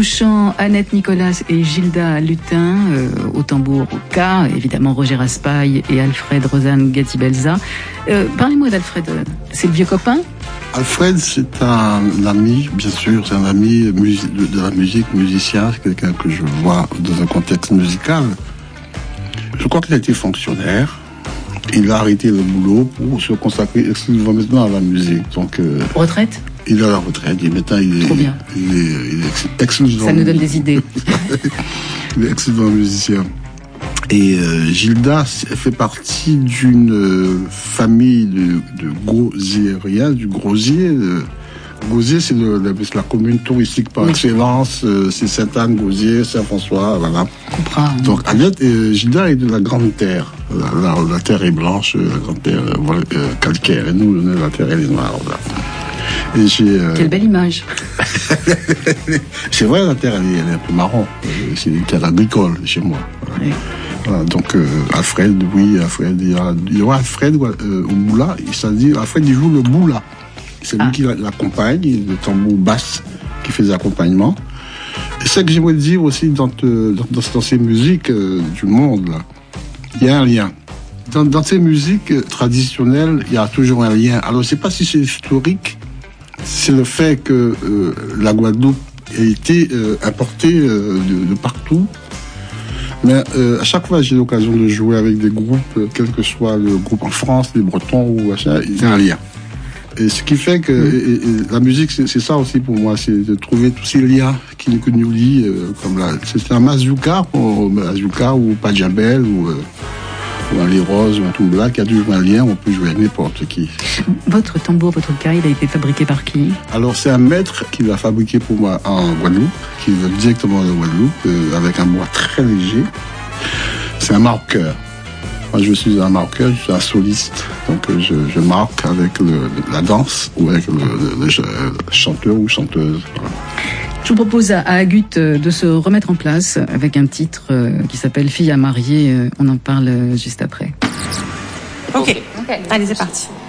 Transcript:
chant, Annette Nicolas et Gilda Lutin, au tambour au K, évidemment Roger Raspail et Alfred Rosanne Gatti-Belza. Parlez-moi d'Alfred, c'est le vieux copain? Alfred, c'est un ami, bien sûr, c'est un ami de la musique, musicien, c'est quelqu'un que je vois dans un contexte musical. Je crois qu'il a été fonctionnaire. Il a arrêté le boulot pour se consacrer exclusivement à la musique. Donc, retraite? Il est à la retraite. Et maintenant, il est exclusivement... Ça nous donne des idées. Il est excellent musicien. Et Gilda fait partie d'une famille de gosiériens, du Grosier. Gosier, c'est la commune touristique par excellence. C'est Sainte-Anne-Gosier, Saint-François, voilà. Donc Annette et Gilda est de la Grande Terre. La terre est blanche, la Grande Terre calcaire. Et nous, la terre, elle est noire. Voilà. Et quelle belle image. C'est vrai, la terre, elle est un peu marron. C'est une terre agricole chez moi. Voilà. Oui. Voilà, donc Alfred, il y aura Alfred au boula, c'est-à-dire Alfred il joue le boula. C'est lui qui l'accompagne, le tambour basse qui fait l'accompagnement. Et ce que j'aimerais dire aussi dans ces musiques du monde, là, il y a un lien. Dans ces musiques traditionnelles, il y a toujours un lien. Alors je ne sais pas si c'est historique, c'est le fait que la Guadeloupe a été importée de partout. Mais à chaque fois, j'ai l'occasion de jouer avec des groupes, quel que soit le groupe en France, les Bretons ou machin, il y a un lien. Et ce qui fait que et la musique, c'est ça aussi pour moi, c'est de trouver tous ces liens qui nous lient, comme là, c'est un mazouka ou Pajabel ou un Les Roses ou un Toumbla qui a toujours un lien, on peut jouer avec n'importe qui. Votre tambour, votre cas, il a été fabriqué par qui? Alors c'est un maître qui l'a fabriqué pour moi en Guadeloupe, qui vient directement de Guadeloupe, avec un bois très léger. C'est un marqueur. Moi je suis un marqueur, je suis un soliste, donc je marque avec la danse ou avec le chanteur ou chanteuse. Voilà. Je vous propose à Agut de se remettre en place avec un titre qui s'appelle Fille à marier. On en parle juste après. Ok. Allez, c'est parti.